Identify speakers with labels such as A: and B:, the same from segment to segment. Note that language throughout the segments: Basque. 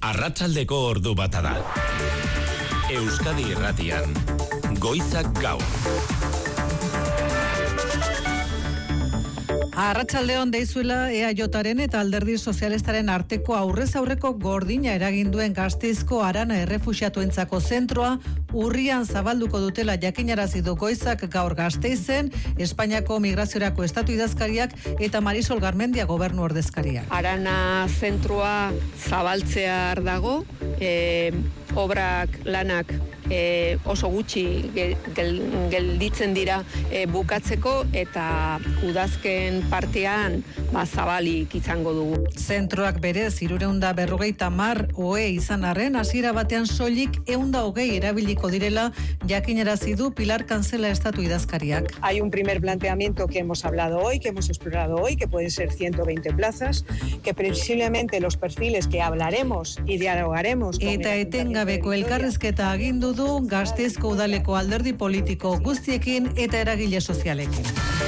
A: Arratsaldeko ordu bata da. Euskadi Irratian, Goizak Gaur.
B: Arratsaldeon deizuela EAJaren eta Alderdi Sozialistaren arteko aurrez aurreko gordina eraginduen Gasteizko Arana errefuxiatuentzako zentroa urrian zabalduko dutela jakinarazi du Goizak Gaur Gasteizen, Espainiako Migraziorako Estatu Idazkariak eta Marisol Garmendia gobernu ordezkariak.
C: Arana zentroa zabaltzear dago, obrak, lanak oso gutxi gelditzen dira bukatzeko eta udazken partean zabalik izango dugu.
B: Zentroak berez 350 OE izan arren hasiera batean soilik 120 erabiliko direla jakinarazi du Pilar Cancela Estatu Idazkariak.
D: Hay un primer planteamiento que hemos hablado hoy, que hemos explorado hoy, que pueden ser 120 plazas, que previsiblemente los perfiles que hablaremos y dialogaremos con
B: eta etengabeko elkarrizketa agindu du Gasteizko udaleko alderdi politiko guztiekin eta eragile sozialekin.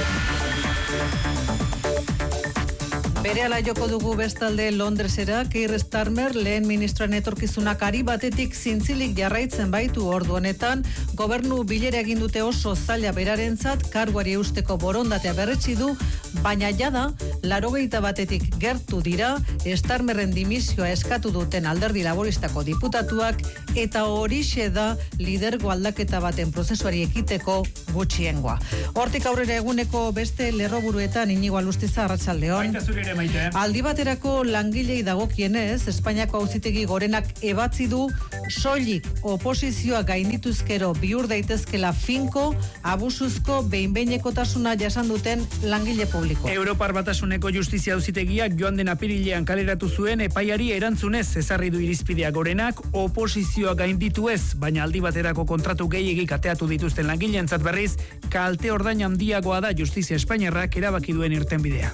B: Berehala joko dugu bestalde Londresera, Keir Starmer lehen ministroen etorkizunak ari batetik zintzilik jarraitzen baitu ordu honetan, gobernu bilera egin dute oso zaila berarentzat karguari eusteko borondatea berretsi du, baina jada 81 batetik gertu dira Starmerren dimisioa eskatu duten Alderdi Laboristako diputatuak eta horixe da lidergo aldaketa baten prozesuari ekiteko gutxiengoa. Hortik aurrera eguneko beste lerroburuetan Inigo Alustiza, arratsaldeon. Aldi baterako langilei dagokienez, Espainiako Auzitegi Gorenak ebatzi du soilik oposizioa gaindituzkero bihur daitezkela finko, abusuzko behin-behinekotasuna jasan duten langile publiko.
E: Europar Batasuneko Justizia Auzitegiak joan den apirilean kaleratu zuen epaiari erantzunez ezarri du irizpidea Gorenak oposizioa gainditu ez, baina aldi baterako kontratu gehiegi kateatu dituzten langileentzat berriz kalte ordain handiagoa da Justizia Espainiarrak erabaki duen irtenbidea.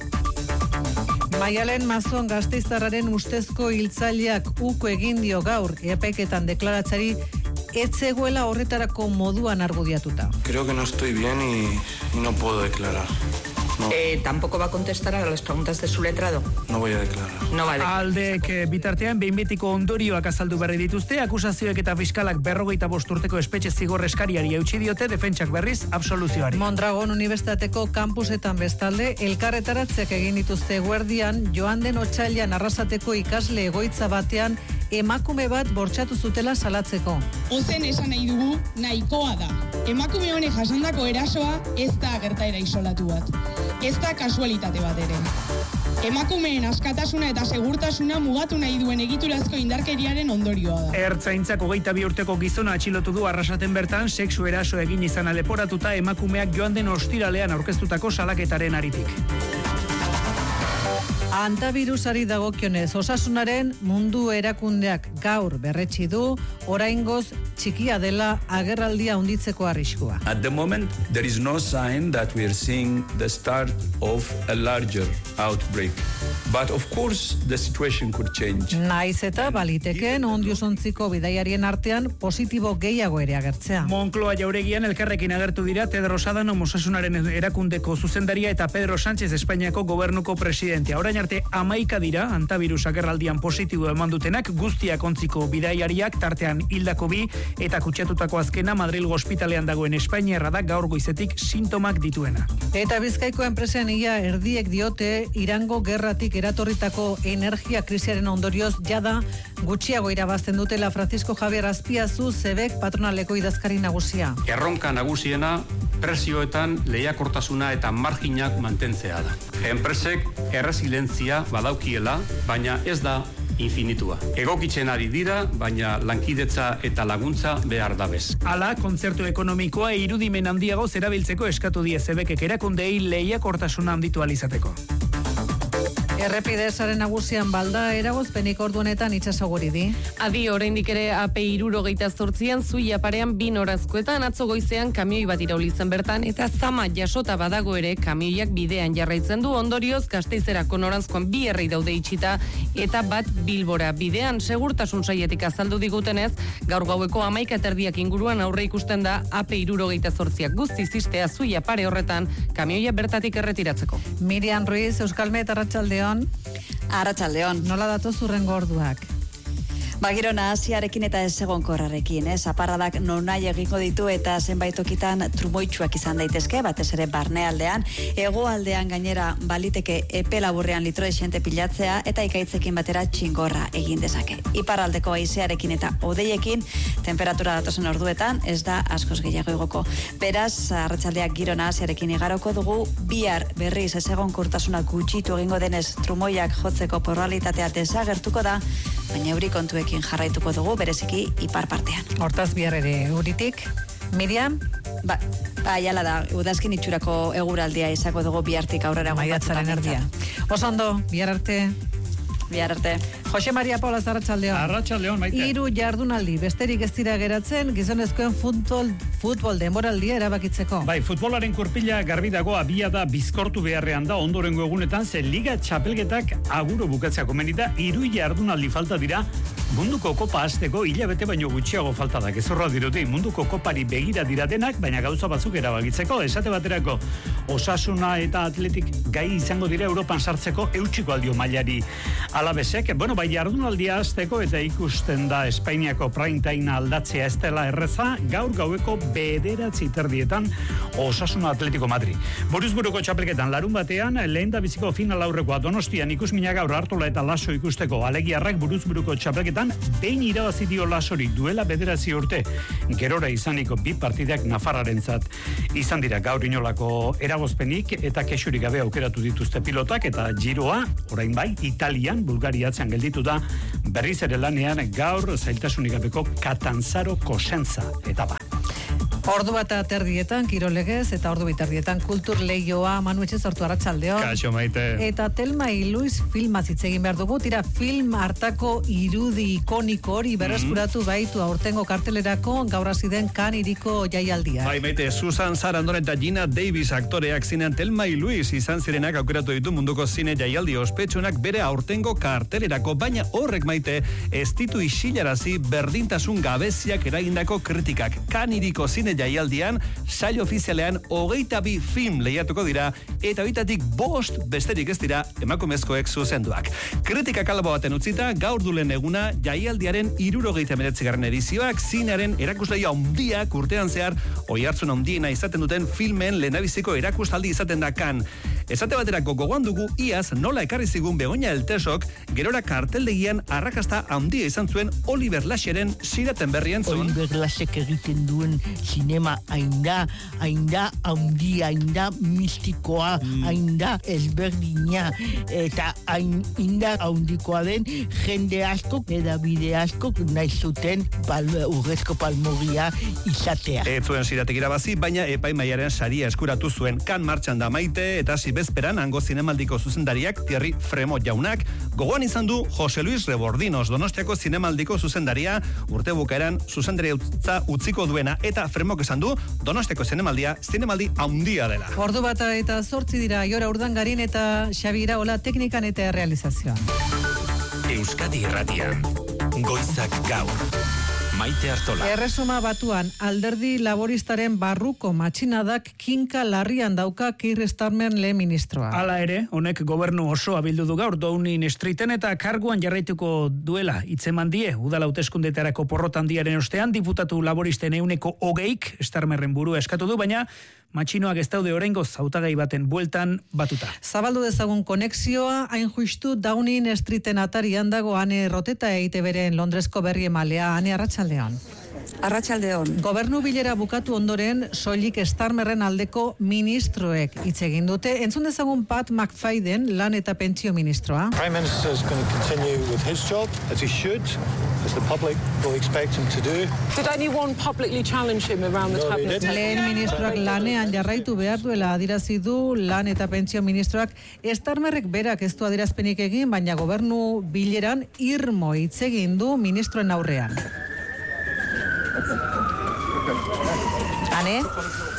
B: Maialen Mazon gasteiztarraren ustezko hiltzaileak uko egin dio gaur epaiketan deklaratzari ez zegoela horretarako moduan argudiatuta.
F: Creo que no estoy bien y no puedo declarar. No.
G: ¿Tampoco va a contestar a las preguntas de su letrado?
F: No voy a declarar.
G: No va a declarar.
E: Aldek bitartean behin betiko ondorioak azaldu berri dituzte, akusazioek eta fiskalak 55 urteko espetxe zigor eskariari eutsi diote, defentsak berriz absoluzioari.
B: Mondragon Unibertsitateko kampusetan bestalde, elkarretaratzeak egin dituzte eguerdian, joan den otsailean Arrasateko ikasle egoitza batean emakume bat bortxatu zutela salatzeko.
H: Ozen esan nahi dugu nahikoa da. Emakume honek jasandako erasoa ez da gertaera isolatu bat. Ez da kasualitate bat ere. Emakumeen askatasuna eta segurtasuna mugatu nahi duen egiturazko indarkeriaren ondorioa da.
E: Ertzaintzak 22 urteko gizona atxilotu du Arrasaten bertan sexu eraso egin izana leporatuta emakumeak joan den ostiralean aurkeztutako salaketaren aritik.
B: Antavirusari dagokionez, Osasunaren Mundu Erakundeak gaur berretsi du, oraingoz txikia dela agerraldia handitzeko arriskua.
I: At the moment, there is no sign that we are seeing the start of a larger outbreak. But of course, the situation could change.
B: Naiz eta baliteken ondiosontziko bidaiarien artean positibo gehiago ere agertzea.
E: Moncloa jauregian elkarrekin agertu dira Tedros Adhanom Osasunaren erakundeko zuzendaria eta Pedro Sánchez Espainiako gobernuko presidentea. Orain arte 11 dira antavirus agerraldian positibo eman dutenak, guztiak ontziko bidaiariak, tartean hildako 2 eta kutsatutako azkena Madrilgo ospitalean dagoen Espainiarra da gaur goizetik sintomak dituena.
B: Eta Bizkaiko enpresen ia erdiek diote Irango gerratik eratorritako energia krisiaren ondorioz jada gutxiago irabazten dutela. Francisco Javier Azpiazu, Zebek patronaleko idazkari nagusia.
J: Erronka nagusiena prezioetan lehiakortasuna eta marginak mantentzea da. Enpresek erresilientzia badaukiela, baina ez da infinitua. Egokitzen ari dira, baina lankidetza eta laguntza behar dabez.
E: Hala, kontzertu ekonomikoa irudimen handiago zerabiltzeko eskatu die Zebekek erakundei lehiakortasuna handitu alizateko.
B: Errepidezaren nagusian balda eragozpenik orduanetan itsasoguri di.
K: Adi, oraindik ere AP 78an Zuia parean 2 norazkoetan atzo goizean kamioi bat irauli zen bertan eta zama jasota badago ere kamioiak bidean jarraitzen du. Ondorioz Gasteizerako noranzkoan 2 herri daude itxita eta bat Bilbora. Bidean segurtasun sailetik azaldu digutenez, gaur gaueko 11:30 inguruan aurre ikusten da AP 78ak guztiz istea Zuia pare horretan kamioia bertatik erretiratzeko.
B: Miriam Ruiz, Euskalmet, arratsaldeon.
L: Arratsaldeon.
B: Nola datoz hurrengo orduak?
L: Giro nahasiarekin eta ezegonkorrarekin, zaparradak nonahi egingo ditu eta zenbait tokitan trumoitsuak izan daitezke, batez ere barnealdean, hegoaldean gainera baliteke epe laburrean litro esente pilatzea eta ikaitzekin batera txingorra egin dezake. Iparraldeko haizearekin eta hodeiekin temperatura datozen orduetan ez da askoz gehiago igoko. Beraz, arratsaldeak giro nahasiarekin igaroko dugu, bihar berriz ezegonkortasuna gutxitu egingo denez trumoiak jotzeko probabilitatea desagertuko da, baina euri kontuekin jarraituko dugu, bereziki ipar partean.
B: Hortaz bihar ere euritik. Miriam?
L: Jala da, udazkin itxurako eguraldia izako dugu bihartik aurrera.
B: Maiatzaren erdia. Osondo, bihar arte. Jose Maria Paula, arratsaldeon.
E: Arratsaldeon, Maite.
B: 3 jardunaldi, besterik ez dira geratzen, gizonezkoen futbol denboraldia erabakitzeko.
E: Bai, futbolaren kurpila garbi dago, abia da bizkortu beharrean da ondorengo egunetan, ze liga txapelketak aguro bukatzea komeni da, 3 jardunaldi falta dira, munduko kopa hasteko hilabete baino gutxiago falta da. Gezurra dirudi, munduko kopari begira dira denak, baina gauza batzuk erabakitzeko, esate baterako Osasuna eta Atletik gai izango dira Europan sartzeko eutsiko aldio mailari alabesek. Bueno, bai jardunaldia hasteko eta ikusten da Espainiako prime time aldatzea ez dela erreza, gaur gaueko 9:30 Osasuna Atletico Madrid. Buruzburuko txapelketan larun batean lehen da biziko final aurrekoa Donostian ikusmina gaur Artola eta Laso ikusteko. Alegiarrak buruzburuko txapelketan behin irabazi dio Lasori duela 9 urte. Gerora izaniko 2 partidak Nafarrarentzat izan dira gaur inolako eragozpenik eta kexurik gabe aukeratu dituzte pilotak eta giroa orain bai Italian Bulgariatzean gelditu da berriz ere lanean gaur zailtasunik gabeko Catanzaro Cosenza etapa.
B: Ordu bat aterdietan kirolegez eta ordu bitardietan kultur leioa Manu Etxezortu arratsaldeon.
E: Kaixo Maite.
B: Eta Telma y Luis filmaz hitz egin behar dugu, tira film hartako irudi ikoniko hori berreskuratu baitu aurtengo kartelerako gaur hasi den Cannes hiriko jaialdia.
M: Bai Maite, Susan Sarandon eta Gina Davis aktoreak zinean Telma y Luis izan zirenak aukeratu ditu munduko zine jaialdi ospetsunak bere aurtengo kartelerako, baina horrek Maite ez ditu isilarazi berdintasun gabeziak eragindako kritikak. Cannes hiriko zine jaialdian, sail ofizialean 22 film lehiatuko dira eta horitatik 5 besterik ez dira emakumezkoek zuzenduak. Kritikak albo baten utzita, gaur dulen eguna jaialdiaren 79. edizioak zinearen erakusleia handiak urtean zehar oihartzun handiena izaten duten filmen lehendabiziko erakustaldi izaten da Cannes. Esate baterako gogoan dugu iaz nola ekarri zigun Begoña Eltesok gerora karteldegian arrakasta handia izan zuen Oliver Lasheren Siraten berrien zuen.
N: Oliver Lashek egiten duen sinema ainda handia, ainda mistikoa, ainda ezberdina eta ainda handikoa den jende askok eta bide askok nahi zuten urrezko palmogia izatea.
M: Ez zuen Siratek irabazi, baina epaimaiaren saria eskuratu zuen. Cannes martxan da Maite eta bezperan hango zinemaldiko zuzendariak Thierry Fremont jaunak gogoan izan du Jose Luis Rebordinos Donostiako zinemaldiko zuzendaria urte bukaeran zuzendaria utziko duena eta Fremont esan du Donostiako zinemaldi handia dela.
B: Ordu bat eta 8 dira Jora Urdangarin eta Xabi Iraola teknikan eta realizazioan.
A: Euskadi Irratian Goizak Gaur Maite Artola.
B: Erresuma Batuan alderdi laboristaren barruko matxinadak kinka larrian dauka Keir Starmer lehen ministroa.
E: Hala ere, honek gobernu osoa bildu du gaur Downing Streeten eta karguan jarraituko duela hitzeman die udal hauteskundeetarako porrot handiaren ostean diputatu laboristen 20% Starmerren burua eskatu du, baina matxinoak ez daude oraingoz hautagai baten bueltan batuta.
B: Zabaldu dezagun konexioa, hain justu Downing Streeten atarian dago Ane Roteta EITB-ren Londresko berri emalea. Ane, arratsaldeon.
L: Arratsaldeon.
B: Gobernu bilera bukatu ondoren soilik Starmerren aldeko ministroek hitz egin dute. Entzun dezagun Pat McFadden, lan eta pentsio ministroa.
O: Prime Minister is going to continue with his job as he should, as the public will expect him to do.
P: Did anyone publicly challenge him around the cabinet?
B: Lehen ministroak lanean jarraitu behar duela adirazi du lan eta pentsio ministroak. Starmerrek berak ez du adirazpenik egin, baina gobernu bileran irmo hitz egin du ministroen aurrean. Ane?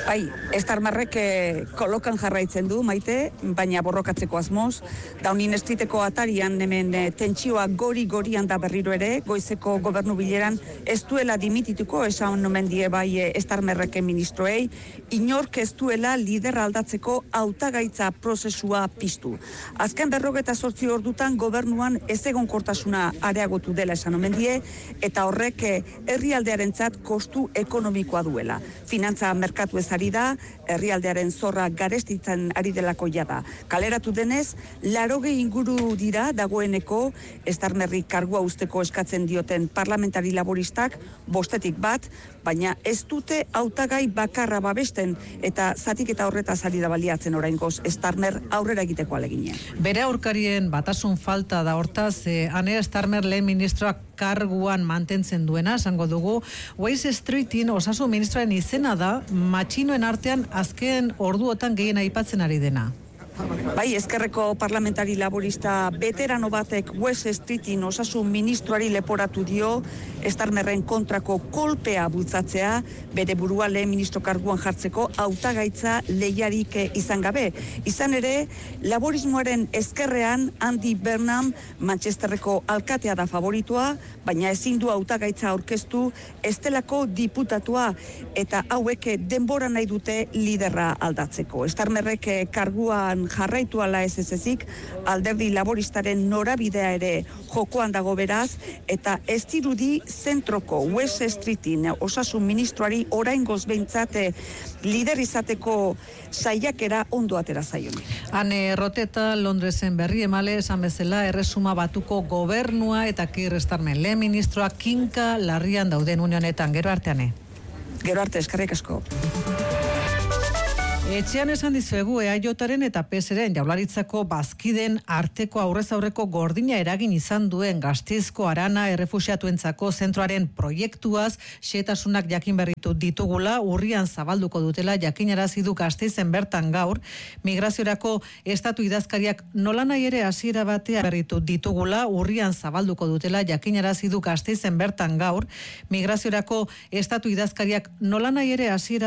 Q: Bai, Estarmarrek kolokan jarraitzen du, Maite, baina borrokatzeko asmoz. Downing Streeteko atarian hemen tentsioa gori-gorian da berriro ere, goizeko gobernu bileran ez duela dimitituko, esan omen die bai Estarmarrek ministroei, inork ez duela liderra aldatzeko hautagaitza prozesua piztu. Azken 48 ordutan gobernuan ezegonkortasuna areagotu dela esan omen die, eta horrek herrialdearentzat kostu ekonomikoa duela. Finantza merkatu ez ari da, herrialdearen zorra garestitzen ari delako jada. Kaleratu denez, 80 inguru dira dagoeneko Estarmerri kargua usteko eskatzen dioten parlamentari laboristak, 5 bat, baina ez dute hautagai bakarra babesten eta zatiketa horretaz ari da baliatzen oraingoz Estarmer aurrera egiteko aleginean.
B: Bere aurkarien batasun falta da hortaz, Ane Estarmer lehen ministroak karguan mantentzen duena, esango dugu. West Streetin osasun ministroaren izena da, matxinoen artean azken orduotan gehien aipatzen ari dena.
Q: Bai, ezkerreko parlamentari laborista veterano batek West Streetin osasun ministroari leporatu dio Estarmerren kontrako kolpea bultzatzea, bere burua lehen ministro karguan jartzeko hautagaitza lehiarik izan gabe. Izan ere, laborismoaren ezkerrean Andy Burnham Manchesterreko alkatea da favoritua, baina ezin du hautagaitza aurkeztu estelako diputatua, eta hauek denbora nahi dute liderra aldatzeko. Estarmerrek karguan jarraitu ala ez ezik, alderdi laboristaren norabidea ere jokoan dago beraz, eta ez dirudi zentroko West Streetin osasun ministroari oraingoz behintzat lider izateko saiakera ondo atera zaion.
B: Ane Roteta Londresen berri emale esan bezala erresuma batuko gobernua eta Keir Starmer lehen ministroa kinka larrian dauden unionetan. Gero artean.
Q: Gero arte, eskerrik asko.
B: Etxean esan dizuegu EAJaren eta PSren Jaurlaritzako bazkiden arteko aurrez aurreko gordina eragin izan duen Gasteizko Arana errefuxiatuentzako zentroaren proiektuaz xehetasunak jakin berritu ditugula, urrian zabalduko dutela jakinarazi du Gasteizen bertan gaur. Migraziorako estatu idazkariak nolanahi ere hasiera batean berritu ditugula, urrian zabalduko dutela jakinarazi du Gasteizen bertan gaur. Migraziorako estatu idazkariak nolanahi ere hasiera